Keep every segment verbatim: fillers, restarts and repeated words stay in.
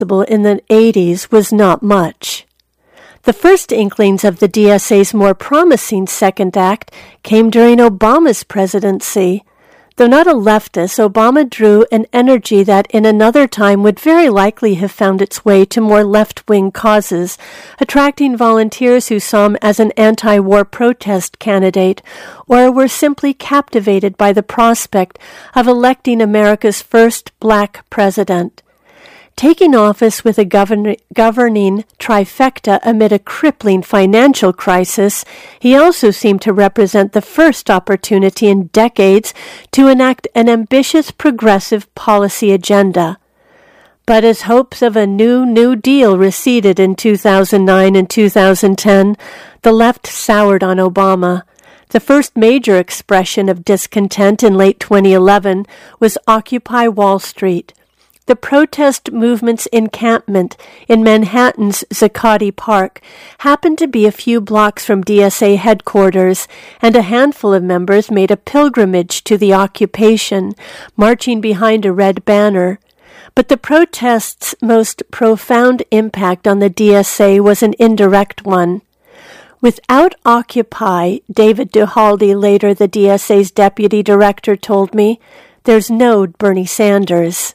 in the eighties was not much. The first inklings of the D S A's more promising second act came during Obama's presidency. Though not a leftist, Obama drew an energy that in another time would very likely have found its way to more left-wing causes, attracting volunteers who saw him as an anti-war protest candidate, or were simply captivated by the prospect of electing America's first black president. Taking office with a govern- governing trifecta amid a crippling financial crisis, he also seemed to represent the first opportunity in decades to enact an ambitious progressive policy agenda. But as hopes of a new New Deal receded in two thousand nine and two thousand ten, the left soured on Obama. The first major expression of discontent in late twenty eleven was Occupy Wall Street. The protest movement's encampment in Manhattan's Zuccotti Park happened to be a few blocks from D S A headquarters, and a handful of members made a pilgrimage to the occupation, marching behind a red banner. But the protest's most profound impact on the D S A was an indirect one. Without Occupy, David Duhalde, later the D S A's deputy director, told me, there's no Bernie Sanders.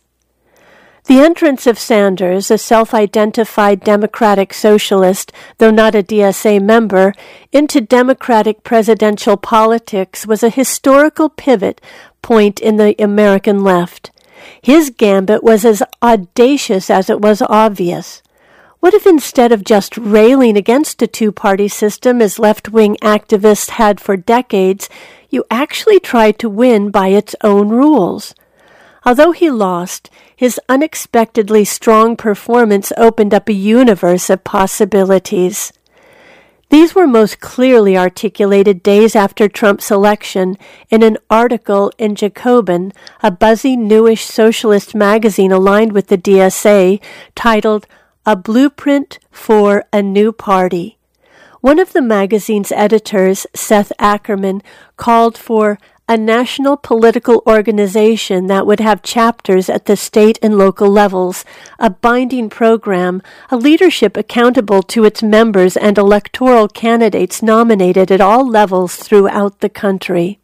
The entrance of Sanders, a self-identified Democratic socialist, though not a D S A member, into Democratic presidential politics was a historical pivot point in the American left. His gambit was as audacious as it was obvious. What if instead of just railing against a two-party system as left-wing activists had for decades, you actually tried to win by its own rules? Although he lost, his unexpectedly strong performance opened up a universe of possibilities. These were most clearly articulated days after Trump's election in an article in Jacobin, a buzzy, newish socialist magazine aligned with the D S A, titled A Blueprint for a New Party. One of the magazine's editors, Seth Ackerman, called for a national political organization that would have chapters at the state and local levels, a binding program, a leadership accountable to its members, and electoral candidates nominated at all levels throughout the country.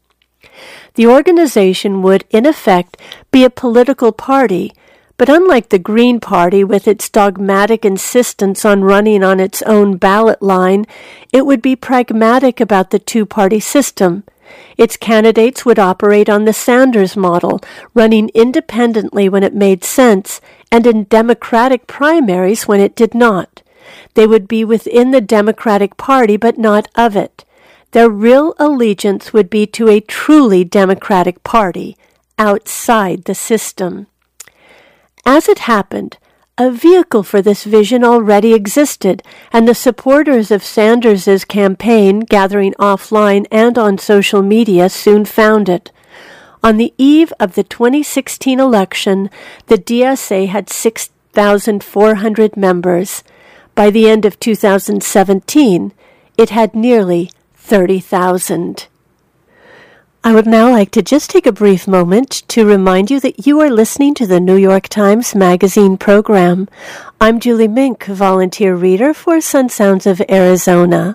The organization would, in effect, be a political party, but unlike the Green Party with its dogmatic insistence on running on its own ballot line, it would be pragmatic about the two-party system. Its candidates would operate on the Sanders model, running independently when it made sense, and in Democratic primaries when it did not. They would be within the Democratic Party, but not of it. Their real allegiance would be to a truly Democratic Party, outside the system. As it happened, a vehicle for this vision already existed, and the supporters of Sanders's campaign, gathering offline and on social media, soon found it. On the eve of the twenty sixteen election, the D S A had six thousand four hundred members. By the end of two thousand seventeen, it had nearly thirty thousand. I would now like to just take a brief moment to remind you that you are listening to the New York Times Magazine program. I'm Julie Mink, volunteer reader for Sun Sounds of Arizona.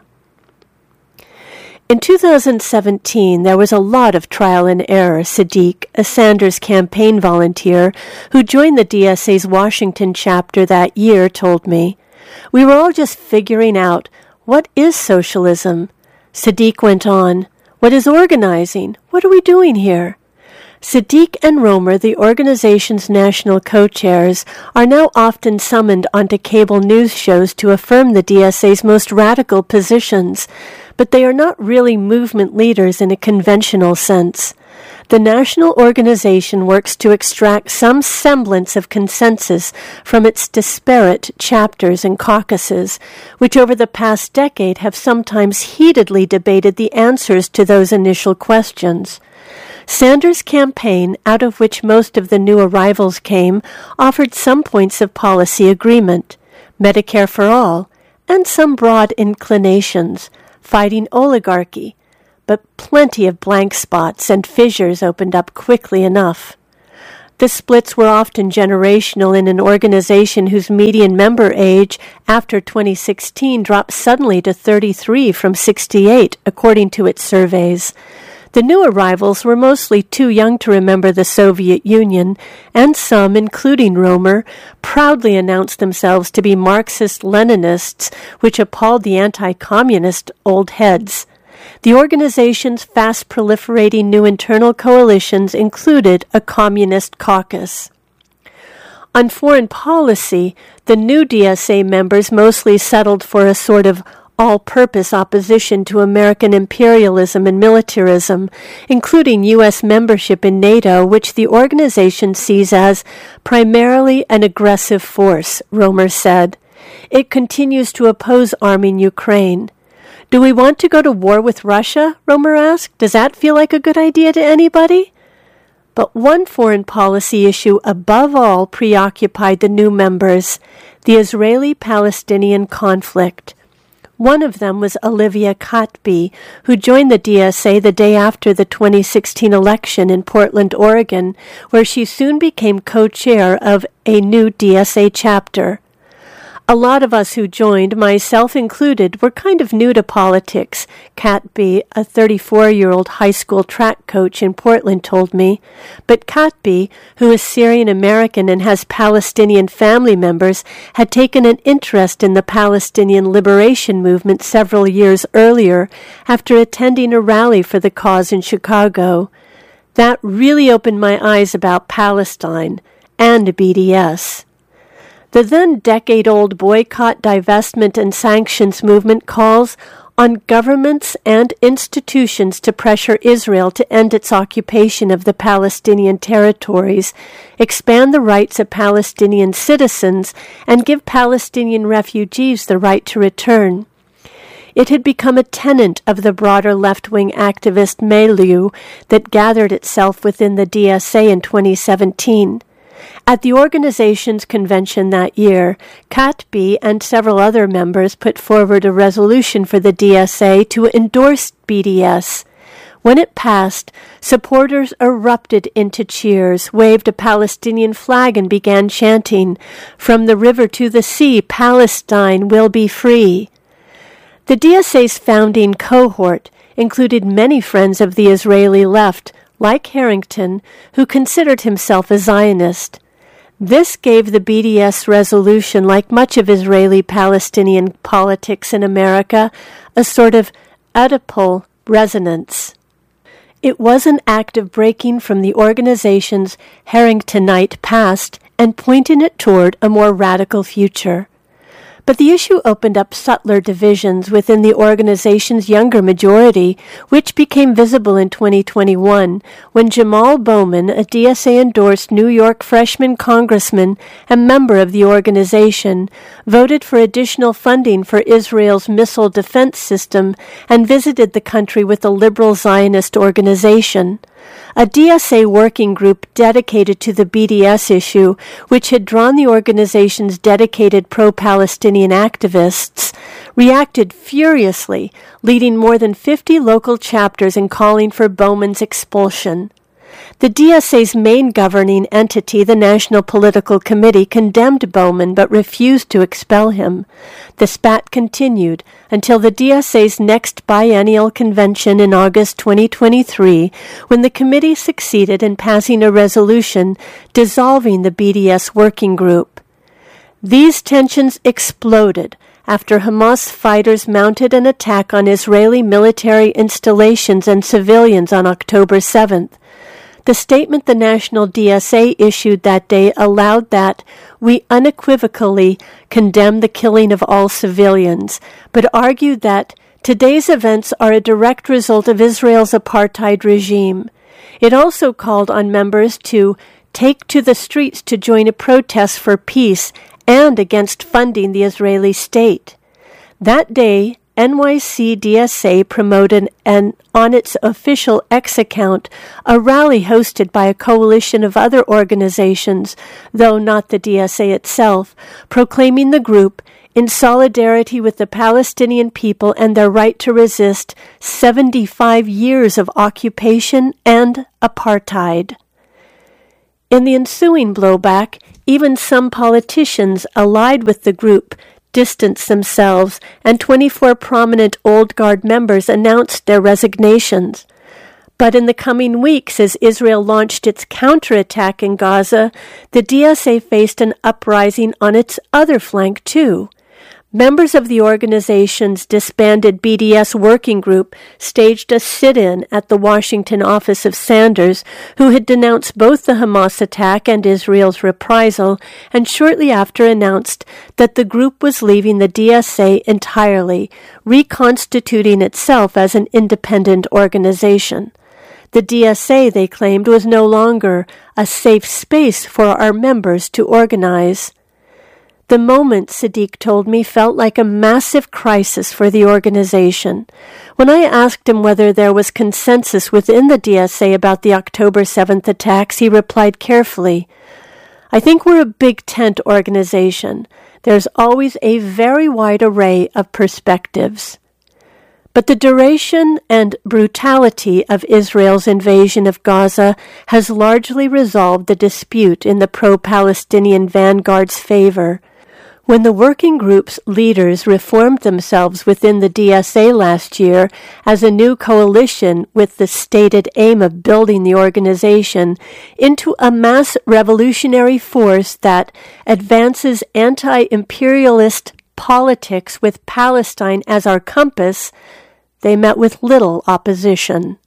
In two thousand seventeen, there was a lot of trial and error. Sadiq, a Sanders campaign volunteer who joined the D S A's Washington chapter that year, told me, "We were all just figuring out, what is socialism?" Sadiq went on, "What is organizing? What are we doing here?" Sadiq and Romer, the organization's national co-chairs, are now often summoned onto cable news shows to affirm the D S A's most radical positions, but they are not really movement leaders in a conventional sense. The national organization works to extract some semblance of consensus from its disparate chapters and caucuses, which over the past decade have sometimes heatedly debated the answers to those initial questions. Sanders' campaign, out of which most of the new arrivals came, offered some points of policy agreement, Medicare for all, and some broad inclinations, fighting oligarchy, but plenty of blank spots and fissures opened up quickly enough. The splits were often generational in an organization whose median member age after twenty sixteen dropped suddenly to thirty-three from sixty-eight, according to its surveys. The new arrivals were mostly too young to remember the Soviet Union, and some, including Romer, proudly announced themselves to be Marxist-Leninists, which appalled the anti-communist old heads. The organization's fast-proliferating new internal coalitions included a communist caucus. On foreign policy, the new D S A members mostly settled for a sort of all-purpose opposition to American imperialism and militarism, including U S membership in NATO, which the organization sees as primarily an aggressive force, Romer said. It continues to oppose arming Ukraine. Do we want to go to war with Russia? Romer asked. Does that feel like a good idea to anybody? But one foreign policy issue above all preoccupied the new members, the Israeli-Palestinian conflict. One of them was Olivia Katby, who joined the D S A the day after the twenty sixteen election in Portland, Oregon, where she soon became co-chair of a new D S A chapter. A lot of us who joined, myself included, were kind of new to politics, Katby, a thirty-four-year-old high school track coach in Portland, told me. But Katby, who is Syrian-American and has Palestinian family members, had taken an interest in the Palestinian liberation movement several years earlier after attending a rally for the cause in Chicago. That really opened my eyes about Palestine and B D S. The then decade-old boycott, divestment, and sanctions movement calls on governments and institutions to pressure Israel to end its occupation of the Palestinian territories, expand the rights of Palestinian citizens, and give Palestinian refugees the right to return. It had become a tenet of the broader left-wing activist milieu that gathered itself within the D S A in twenty seventeen. At the organization's convention that year, Katby and several other members put forward a resolution for the D S A to endorse B D S. When it passed, supporters erupted into cheers, waved a Palestinian flag, and began chanting, "From the river to the sea, Palestine will be free." The D S A's founding cohort included many friends of the Israeli left, like Harrington, who considered himself a Zionist. This gave the B D S resolution, like much of Israeli-Palestinian politics in America, a sort of Oedipal resonance. It was an act of breaking from the organization's Harringtonite past and pointing it toward a more radical future. But the issue opened up subtler divisions within the organization's younger majority, which became visible in twenty twenty-one when Jamal Bowman, a D S A-endorsed New York freshman congressman and member of the organization, voted for additional funding for Israel's missile defense system and visited the country with a liberal Zionist organization. A D S A working group dedicated to the B D S issue, which had drawn the organization's dedicated pro-Palestinian activists, reacted furiously, leading more than fifty local chapters in calling for Bowman's expulsion. The D S A's main governing entity, the National Political Committee, condemned Bowman but refused to expel him. The spat continued until the D S A's next biennial convention in August twenty twenty-three, when the committee succeeded in passing a resolution dissolving the B D S working group. These tensions exploded after Hamas fighters mounted an attack on Israeli military installations and civilians on October seventh. The statement the National D S A issued that day allowed that we unequivocally condemn the killing of all civilians, but argued that today's events are a direct result of Israel's apartheid regime. It also called on members to take to the streets to join a protest for peace and against funding the Israeli state. That day, N Y C D S A promoted an, on its official X account a rally hosted by a coalition of other organizations, though not the D S A itself, proclaiming the group in solidarity with the Palestinian people and their right to resist seventy-five years of occupation and apartheid. In the ensuing blowback, even some politicians allied with the group distanced themselves, and twenty-four prominent Old Guard members announced their resignations. But in the coming weeks, as Israel launched its counterattack in Gaza, the D S A faced an uprising on its other flank, too. Members of the organization's disbanded B D S working group staged a sit-in at the Washington office of Sanders, who had denounced both the Hamas attack and Israel's reprisal, and shortly after announced that the group was leaving the D S A entirely, reconstituting itself as an independent organization. The D S A, they claimed, was no longer a safe space for our members to organize. The moment, Sadiq told me, felt like a massive crisis for the organization. When I asked him whether there was consensus within the D S A about the October seventh attacks, he replied carefully, "I think we're a big tent organization. There's always a very wide array of perspectives." But the duration and brutality of Israel's invasion of Gaza has largely resolved the dispute in the pro-Palestinian vanguard's favor. When the working group's leaders reformed themselves within the D S A last year as a new coalition with the stated aim of building the organization into a mass revolutionary force that advances anti-imperialist politics with Palestine as our compass, they met with little opposition.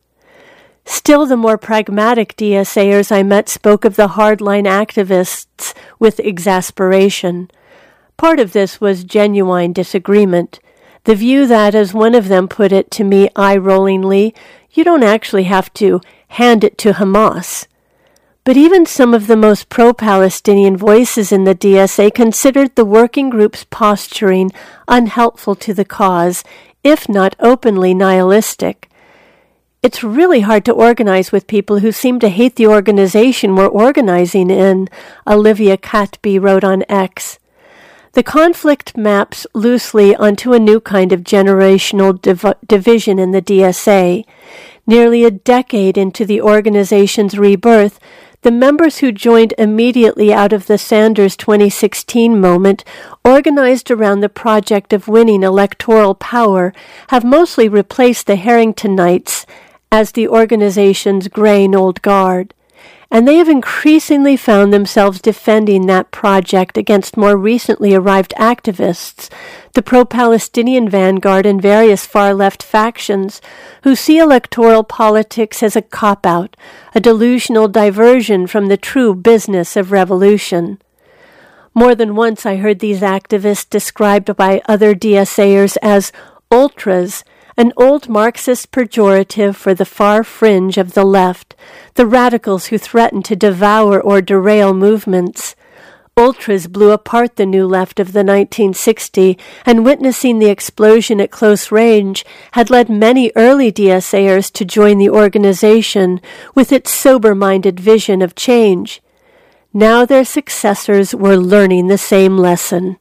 Still, the more pragmatic DSAers I met spoke of the hardline activists with exasperation. Part of this was genuine disagreement, the view that, as one of them put it to me eye-rollingly, you don't actually have to hand it to Hamas. But even some of the most pro-Palestinian voices in the D S A considered the working group's posturing unhelpful to the cause, if not openly nihilistic. It's really hard to organize with people who seem to hate the organization we're organizing in, Olivia Katby wrote on X. The conflict maps loosely onto a new kind of generational div- division in the D S A. Nearly a decade into the organization's rebirth, the members who joined immediately out of the Sanders twenty sixteen moment, organized around the project of winning electoral power, have mostly replaced the Harringtonites as the organization's graying old guard. And they have increasingly found themselves defending that project against more recently arrived activists, the pro-Palestinian vanguard and various far-left factions, who see electoral politics as a cop-out, a delusional diversion from the true business of revolution. More than once I heard these activists described by other DSAers as ultras, an old Marxist pejorative for the far fringe of the left, the radicals who threaten to devour or derail movements. Ultras blew apart the new left of the nineteen sixties, and witnessing the explosion at close range had led many early DSAers to join the organization with its sober-minded vision of change. Now their successors were learning the same lesson.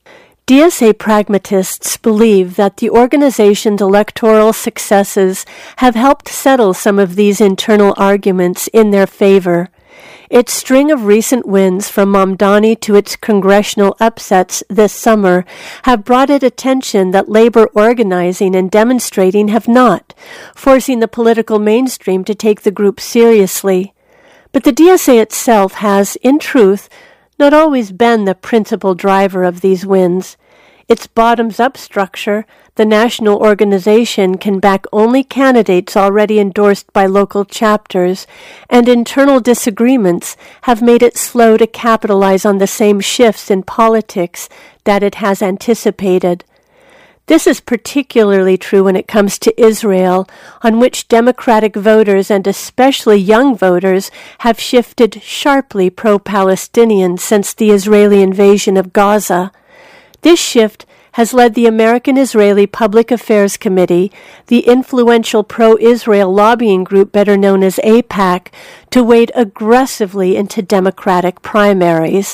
D S A pragmatists believe that the organization's electoral successes have helped settle some of these internal arguments in their favor. Its string of recent wins, from Mamdani to its congressional upsets this summer, have brought it attention that labor organizing and demonstrating have not, forcing the political mainstream to take the group seriously. But the D S A itself has, in truth, not always been the principal driver of these wins. Its bottoms-up structure, the national organization can back only candidates already endorsed by local chapters, and internal disagreements have made it slow to capitalize on the same shifts in politics that it has anticipated. This is particularly true when it comes to Israel, on which Democratic voters, and especially young voters, have shifted sharply pro-Palestinian since the Israeli invasion of Gaza. This shift has led the American-Israeli Public Affairs Committee, the influential pro-Israel lobbying group better known as AIPAC, to wade aggressively into Democratic primaries.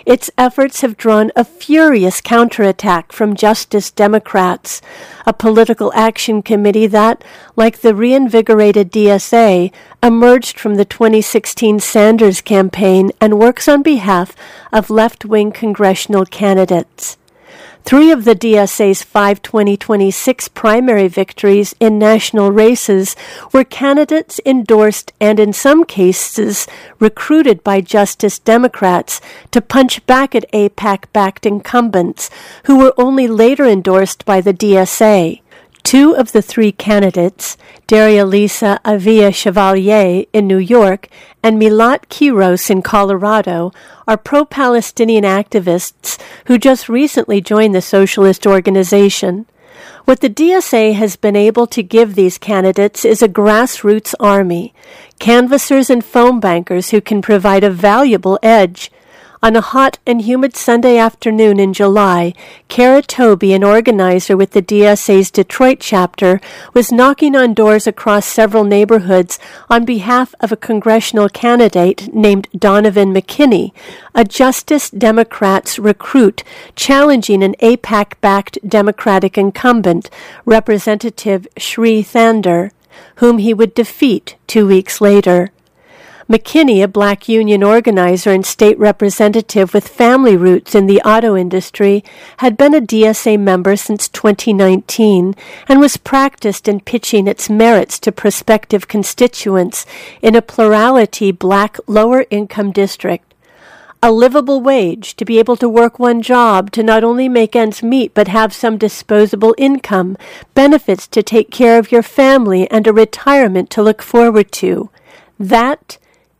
Its efforts have drawn a furious counterattack from Justice Democrats, a political action committee that, like the reinvigorated D S A, emerged from the twenty sixteen Sanders campaign and works on behalf of left-wing congressional candidates. Three of the D S A's five twenty twenty-six primary victories in national races were candidates endorsed and, in some cases, recruited by Justice Democrats to punch back at A PAC-backed incumbents, who were only later endorsed by the D S A. Two of the three candidates, Daria-Lisa Avila-Chevalier in New York and Milat Kiros in Colorado, are pro-Palestinian activists who just recently joined the socialist organization. What the D S A has been able to give these candidates is a grassroots army, canvassers and phone bankers who can provide a valuable edge. On a hot and humid Sunday afternoon in July, Kara Toby, an organizer with the D S A's Detroit chapter, was knocking on doors across several neighborhoods on behalf of a congressional candidate named Donovan McKinney, a Justice Democrats recruit challenging an A PAC-backed Democratic incumbent, Representative Shri Thander, whom he would defeat two weeks later. McKinney, a black union organizer and state representative with family roots in the auto industry, had been a D S A member since twenty nineteen and was practiced in pitching its merits to prospective constituents in a plurality black lower-income district. A livable wage, to be able to work one job, to not only make ends meet but have some disposable income, benefits to take care of your family, and a retirement to look forward to. That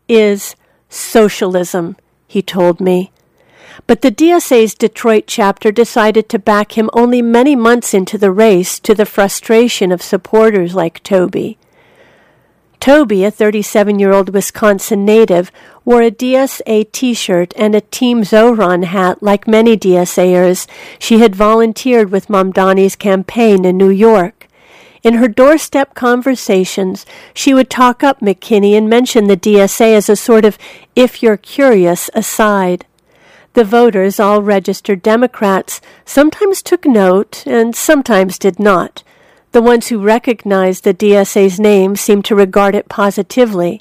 is socialism, he told me. But the D S A's Detroit chapter decided to back him only many months into the race, to the frustration of supporters like Toby. Toby, a thirty-seven-year-old Wisconsin native, wore a D S A t-shirt and a Team Zohran hat like many DSAers. She had volunteered with Mamdani's campaign in New York. In her doorstep conversations, she would talk up McKinney and mention the D S A as a sort of if you're curious aside. The voters, all registered Democrats, sometimes took note and sometimes did not. The ones who recognized the D S A's name seemed to regard it positively.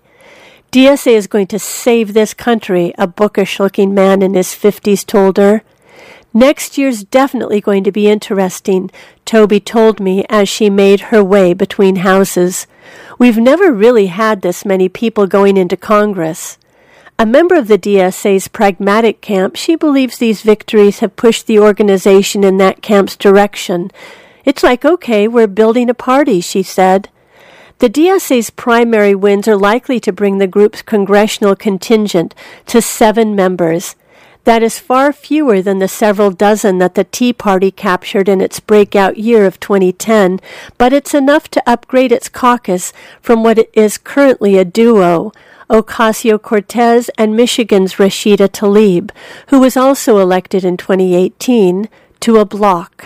D S A is going to save this country, a bookish-looking man in his fifties told her. Next year's definitely going to be interesting, Toby told me as she made her way between houses. We've never really had this many people going into Congress. A member of the D S A's pragmatic camp, she believes these victories have pushed the organization in that camp's direction. It's like, okay, we're building a party, she said. The D S A's primary wins are likely to bring the group's congressional contingent to seven members. That is far fewer than the several dozen that the Tea Party captured in its breakout year of twenty ten, but it's enough to upgrade its caucus from what is currently a duo, Ocasio-Cortez and Michigan's Rashida Tlaib, who was also elected in twenty eighteen, to a bloc.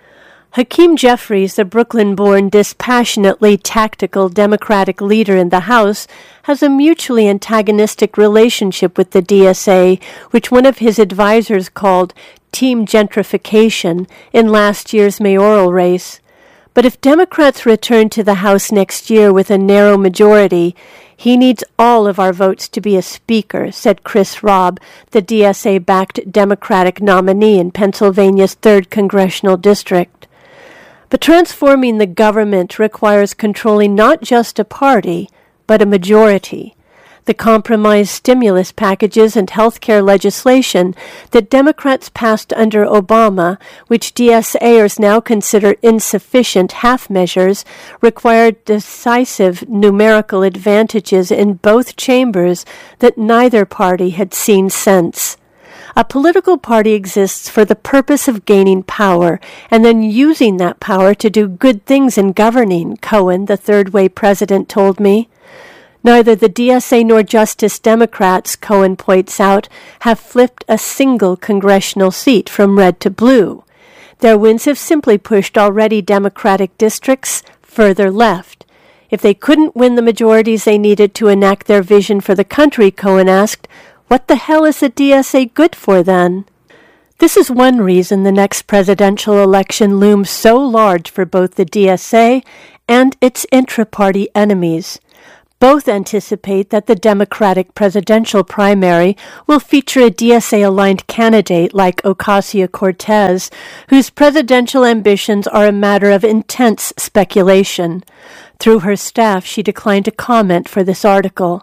Hakeem Jeffries, the Brooklyn-born, dispassionately tactical Democratic leader in the House, has a mutually antagonistic relationship with the D S A, which one of his advisers called team gentrification in last year's mayoral race. But if Democrats return to the House next year with a narrow majority, he needs all of our votes to be a speaker, said Chris Robb, the D S A-backed Democratic nominee in Pennsylvania's third congressional district. But transforming the government requires controlling not just a party, but a majority. The compromise stimulus packages and health care legislation that Democrats passed under Obama, which DSAers now consider insufficient half measures, required decisive numerical advantages in both chambers that neither party had seen since. A political party exists for the purpose of gaining power and then using that power to do good things in governing, Cohen, the third-way president, told me. Neither the D S A nor Justice Democrats, Cohen points out, have flipped a single congressional seat from red to blue. Their wins have simply pushed already Democratic districts further left. If they couldn't win the majorities they needed to enact their vision for the country, Cohen asked, What the hell is the D S A good for then? This is one reason the next presidential election looms so large for both the D S A and its intra-party enemies. Both anticipate that the Democratic presidential primary will feature a D S A-aligned candidate like Ocasio-Cortez, whose presidential ambitions are a matter of intense speculation. Through her staff, she declined to comment for this article.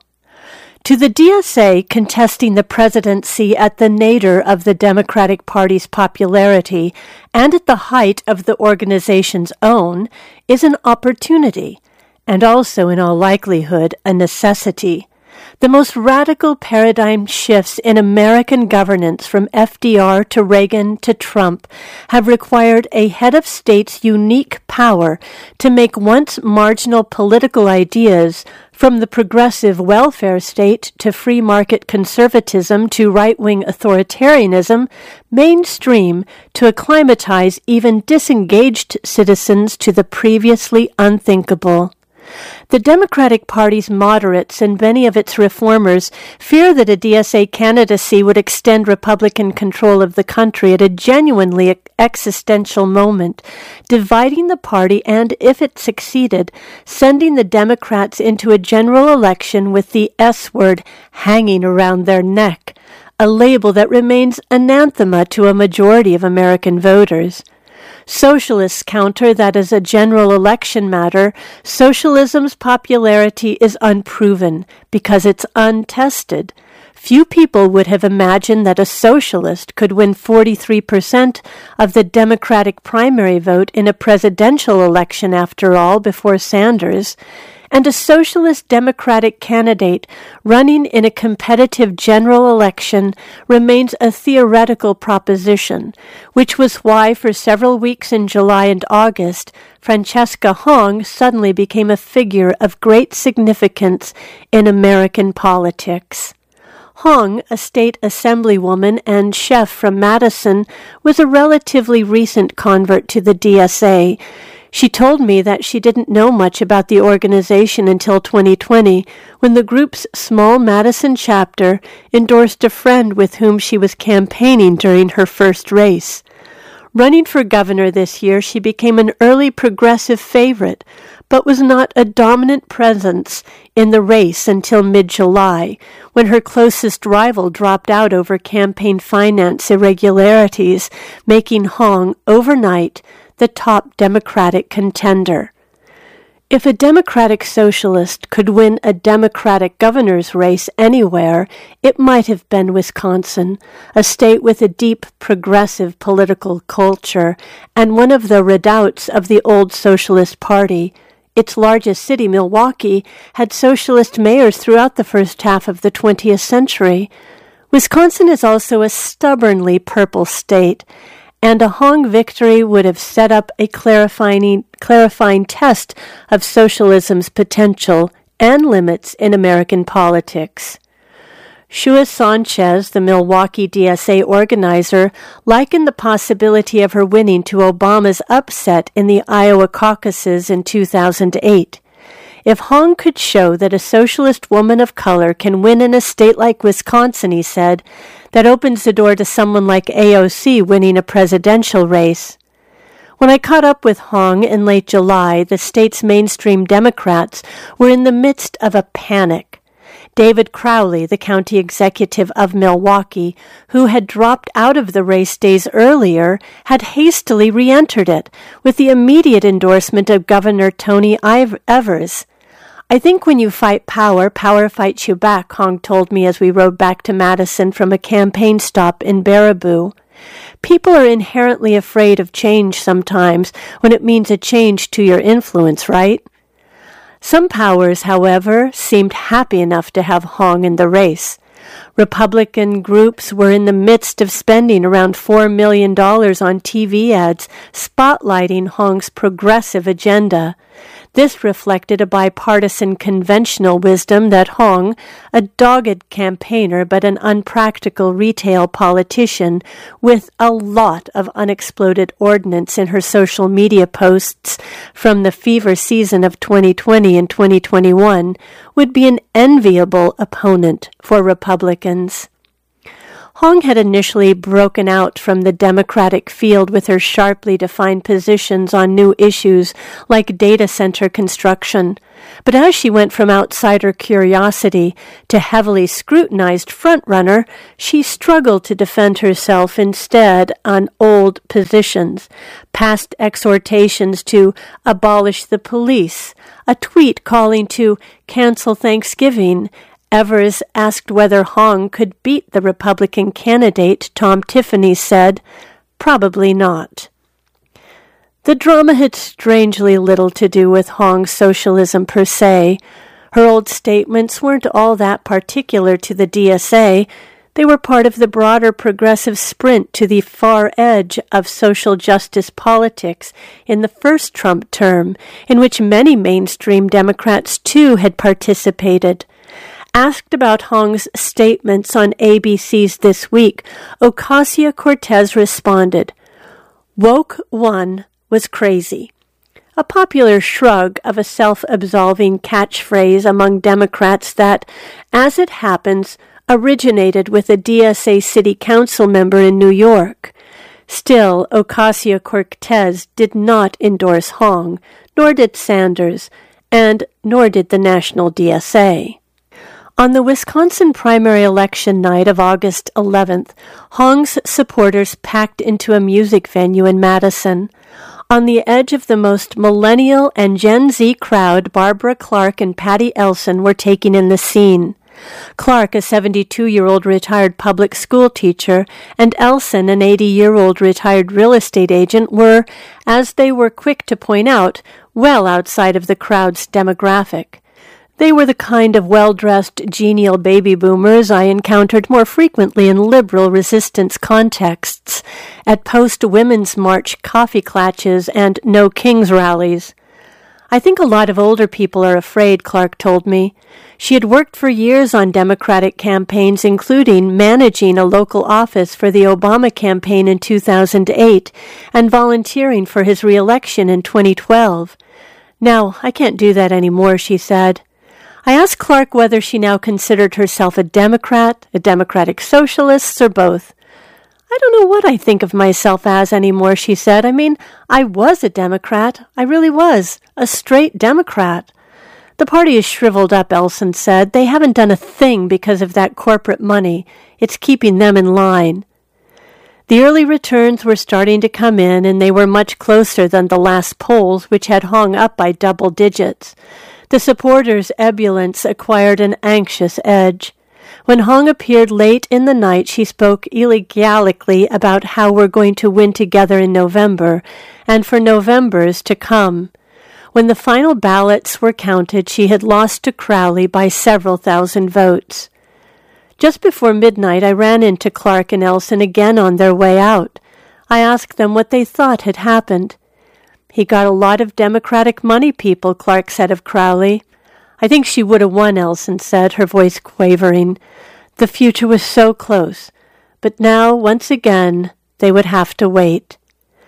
To the D S A, contesting the presidency at the nadir of the Democratic Party's popularity and at the height of the organization's own is an opportunity, and also in all likelihood a necessity. The most radical paradigm shifts in American governance from F D R to Reagan to Trump have required a head of state's unique power to make once marginal political ideas, from the progressive welfare state to free market conservatism to right-wing authoritarianism, mainstream to acclimatize even disengaged citizens to the previously unthinkable. The Democratic Party's moderates and many of its reformers fear that a D S A candidacy would extend Republican control of the country at a genuinely existential moment, dividing the party and, if it succeeded, sending the Democrats into a general election with the S word hanging around their neck, a label that remains anathema to a majority of American voters. Socialists counter that as a general election matter, socialism's popularity is unproven because it's untested. Few people would have imagined that a socialist could win forty-three percent of the Democratic primary vote in a presidential election, after all, before Sanders. And a socialist Democratic candidate running in a competitive general election remains a theoretical proposition, which was why for several weeks in July and August, Francesca Hong suddenly became a figure of great significance in American politics. Hong, a state assemblywoman and chef from Madison, was a relatively recent convert to the D S A. She told me that she didn't know much about the organization until twenty twenty, when the group's small Madison chapter endorsed a friend with whom she was campaigning during her first race. Running for governor this year, she became an early progressive favorite, but was not a dominant presence in the race until mid-July, when her closest rival dropped out over campaign finance irregularities, making Hong, overnight, the top Democratic contender. If a Democratic socialist could win a Democratic governor's race anywhere, it might have been Wisconsin, a state with a deep progressive political culture and one of the redoubts of the old Socialist Party. Its largest city, Milwaukee, had socialist mayors throughout the first half of the twentieth century. Wisconsin is also a stubbornly purple state, and a Hong victory would have set up a clarifying, clarifying test of socialism's potential and limits in American politics. Shua Sanchez, the Milwaukee D S A organizer, likened the possibility of her winning to Obama's upset in the Iowa caucuses in two thousand eight. If Hong could show that a socialist woman of color can win in a state like Wisconsin, he said, that opens the door to someone like A O C winning a presidential race. When I caught up with Hong in late July, the state's mainstream Democrats were in the midst of a panic. David Crowley, the county executive of Milwaukee, who had dropped out of the race days earlier, had hastily re-entered it with the immediate endorsement of Governor Tony Evers. I think when you fight power, power fights you back, Hong told me as we rode back to Madison from a campaign stop in Baraboo. People are inherently afraid of change sometimes when it means a change to your influence, right? Some powers, however, seemed happy enough to have Hong in the race. Republican groups were in the midst of spending around four million dollars on T V ads spotlighting Hong's progressive agenda. This reflected a bipartisan conventional wisdom that Hong, a dogged campaigner but an unpractical retail politician with a lot of unexploded ordnance in her social media posts from the fever season of twenty twenty and twenty twenty-one, would be an enviable opponent for Republicans. Hong had initially broken out from the Democratic field with her sharply defined positions on new issues like data center construction. But as she went from outsider curiosity to heavily scrutinized frontrunner, she struggled to defend herself instead on old positions, past exhortations to abolish the police, a tweet calling to cancel Thanksgiving. Evers asked whether Hong could beat the Republican candidate. Tom Tiffany said, "Probably not." The drama had strangely little to do with Hong's socialism per se. Her old statements weren't all that particular to the D S A. They were part of the broader progressive sprint to the far edge of social justice politics in the first Trump term, in which many mainstream Democrats too had participated. Asked about Hong's statements on A B C's This Week, Ocasio-Cortez responded, "Woke one was crazy," a popular shrug of a self-absolving catchphrase among Democrats that, as it happens, originated with a D S A city council member in New York. Still, Ocasio-Cortez did not endorse Hong, nor did Sanders, and nor did the National D S A. On the Wisconsin primary election night of August eleventh, Hong's supporters packed into a music venue in Madison. On the edge of the most millennial and Gen Z crowd, Barbara Clark and Patty Elson were taking in the scene. Clark, a seventy-two-year-old retired public school teacher, and Elson, an eighty-year-old retired real estate agent, were, as they were quick to point out, well outside of the crowd's demographic. They were the kind of well-dressed, genial baby boomers I encountered more frequently in liberal resistance contexts, at post-Women's March coffee clatches and No Kings rallies. "I think a lot of older people are afraid," Clark told me. She had worked for years on Democratic campaigns, including managing a local office for the Obama campaign in two thousand eight and volunteering for his re-election in twenty twelve. "Now, I can't do that anymore," she said. I asked Clark whether she now considered herself a Democrat, a Democratic Socialist, or both. "I don't know what I think of myself as anymore," she said. "I mean, I was a Democrat. I really was. A straight Democrat." "The party is shriveled up," Elson said. "They haven't done a thing because of that corporate money. It's keeping them in line." The early returns were starting to come in, and they were much closer than the last polls, which had hung up by double digits. The supporters' ebullience acquired an anxious edge. When Hong appeared late in the night, she spoke elegiacally about how we're going to win together in November, and for Novembers to come. When the final ballots were counted, she had lost to Crowley by several thousand votes. Just before midnight, I ran into Clark and Elson again on their way out. I asked them what they thought had happened. "He got a lot of Democratic money, people," Clark said of Crowley. "I think she would have won," Elson said, her voice quavering. The future was so close, but now, once again, they would have to wait.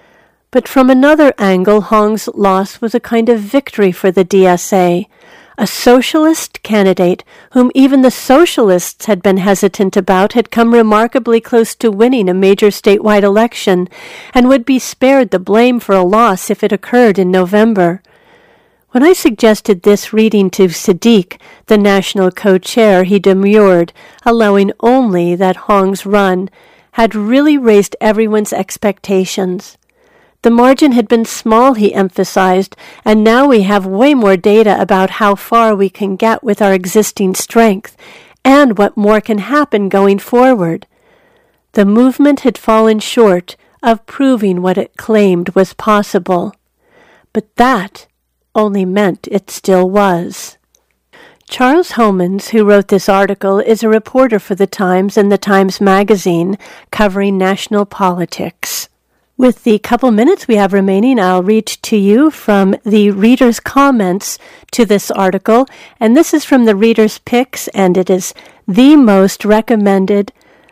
But from another angle, Hong's loss was a kind of victory for the D S A. A socialist candidate, whom even the socialists had been hesitant about, had come remarkably close to winning a major statewide election, and would be spared the blame for a loss if it occurred in November. When I suggested this reading to Sadiq, the national co-chair, he demurred, allowing only that Hong's run had really raised everyone's expectations. The margin had been small, he emphasized, and now we have way more data about how far we can get with our existing strength, and what more can happen going forward. The movement had fallen short of proving what it claimed was possible. But that only meant it still was. Charles Homans, who wrote this article, is a reporter for The Times and The Times Magazine, covering national politics. With the couple minutes we have remaining, I'll read to you from the reader's comments to this article, and this is from the reader's picks, and it is the most recommended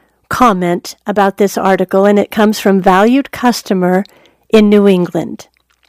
comment about this article, and it comes from Valued Customer in New England.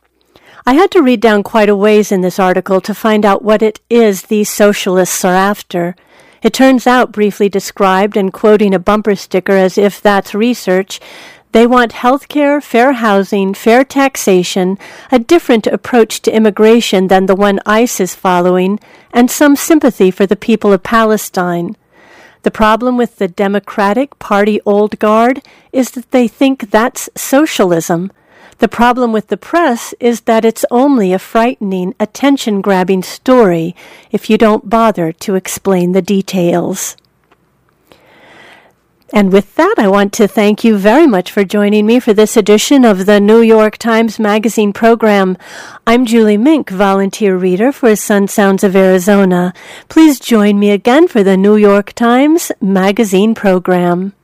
I had to read down quite a ways in this article to find out what it is these socialists are after. It turns out, briefly described and quoting a bumper sticker as if that's research, they want health care, fair housing, fair taxation, a different approach to immigration than the one ICE is following, and some sympathy for the people of Palestine. The problem with the Democratic Party old guard is that they think that's socialism. The problem with the press is that it's only a frightening, attention-grabbing story if you don't bother to explain the details. And with that, I want to thank you very much for joining me for this edition of the New York Times Magazine program. I'm Julie Mink, volunteer reader for Sun Sounds of Arizona. Please join me again for the New York Times Magazine program.